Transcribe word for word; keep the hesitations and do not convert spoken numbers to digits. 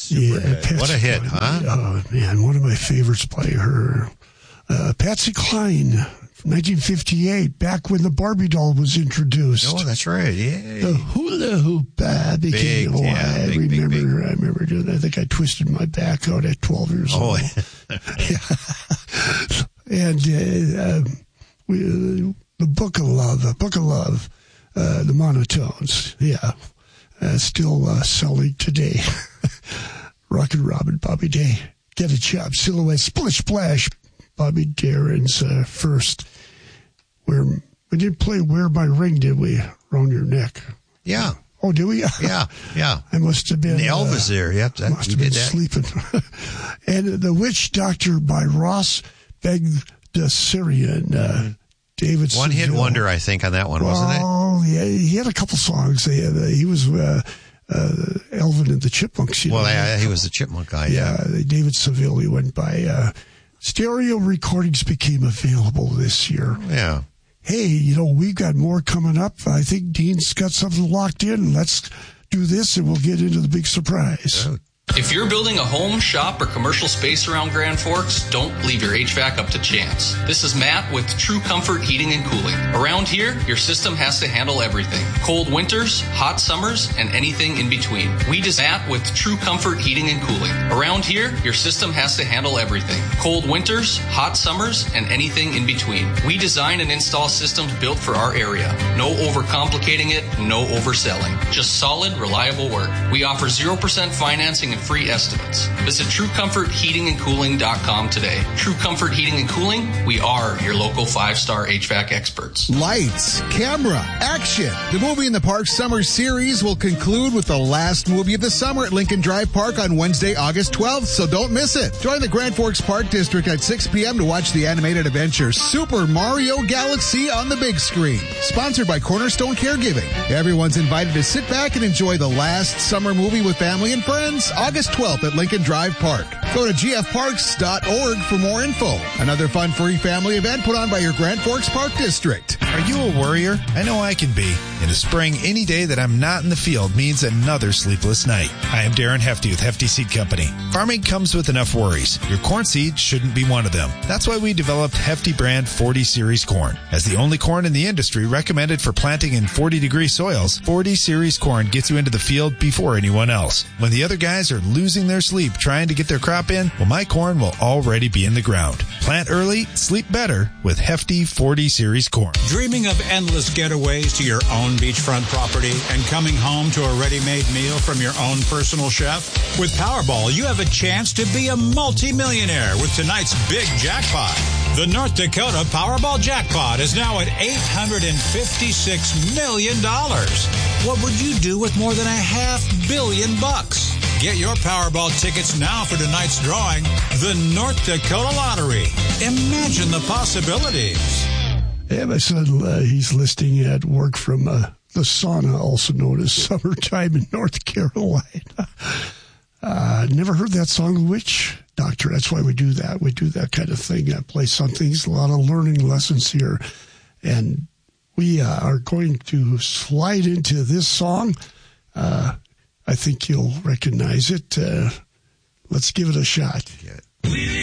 Super yeah, hit. Patsy What a hit, Cline. huh? Oh, man, one of my favorites by her. Uh, Patsy Cline, from nineteen fifty-eight, back when the Barbie doll was introduced. Oh, that's right. Yeah. The hula hoop uh, became. Big, oh, yeah, I big, big, remember. big. I remember doing that. I think I twisted my back out at twelve years Oh. old. And uh, uh, we, uh, the Book of Love, uh, Book of Love, uh, the Monotones. Yeah, uh, still uh, selling today. Rockin' Robin, Bobby Day, Get a Job, Silhouette, Splish Splash. Bobby Darin's uh, first. Where we didn't play "Wear My Ring," did we? Around your neck. Yeah. Oh, did we? Yeah, yeah. I must have been. And Elvis uh, there. Yep, that, must you have been did that. sleeping. And The Witch Doctor by Ross Bagdasarian. Uh, David. One hit Seville. wonder, I think, on that one, wasn't it? Oh, yeah. He had a couple songs. He, had, uh, he was uh, uh, Elvin and the Chipmunks. You Well, know? yeah, he was the chipmunk guy. Yeah, Yeah. David Seville. He went by. Uh, stereo recordings became available this year. Yeah. Hey, you know, we've got more coming up. I think Dean's got something locked in. Let's do this, and we'll get into the big surprise. Oh. If you're building a home, shop, or commercial space around Grand Forks, don't leave your H V A C up to chance. This is Matt with True Comfort Heating and Cooling. Around here, your system has to handle everything. Cold winters, hot summers, and anything in between. We design Matt with True Comfort Heating and Cooling. Around here, your system has to handle everything. Cold winters, hot summers, and anything in between. We design and install systems built for our area. No overcomplicating it, no overselling. Just solid, reliable work. We offer zero percent financing and free estimates. Visit True Comfort Heating and Cooling dot com today. True Comfort Heating and Cooling, we are your local five-star H V A C experts. Lights, camera, action. The Movie in the Park Summer Series will conclude with the last movie of the summer at Lincoln Drive Park on Wednesday, August twelfth, so don't miss it. Join the Grand Forks Park District at six p.m. to watch the animated adventure Super Mario Galaxy on the big screen. Sponsored by Cornerstone Caregiving. Everyone's invited to sit back and enjoy the last summer movie with family and friends, August twelfth at Lincoln Drive Park. Go to g f parks dot org for more info. Another fun free family event put on by your Grand Forks Park District. Are you a worrier? I know I can be. In the spring, any day that I'm not in the field means another sleepless night. I am Darren Hefty with Hefty Seed Company. Farming comes with enough worries. Your corn seed shouldn't be one of them. That's why we developed Hefty brand forty series corn. As the only corn in the industry recommended for planting in forty degree soils, forty series corn gets you into the field before anyone else. When the other guys are losing their sleep trying to get their crop in, well, my corn will already be in the ground. Plant early, sleep better with Hefty forty series corn. Dreaming of endless getaways to your own beachfront property and coming home to a ready-made meal from your own personal chef? With Powerball, you have a chance to be a multi-millionaire with tonight's big jackpot. The North Dakota Powerball jackpot is now at eight hundred fifty-six million dollars. What would you do with more than a half billion bucks? Get your Powerball tickets now for tonight's drawing, the North Dakota Lottery. Imagine the possibilities. Yeah, my son, uh, he's listing at work from uh, the sauna, also known as Summertime in North Carolina. Uh, never heard that song, Witch Doctor. That's why we do that. We do that kind of thing. I play some things, a lot of learning lessons here. And we uh, are going to slide into this song. Uh, I think you'll recognize it. Uh, let's give it a shot. Yeah.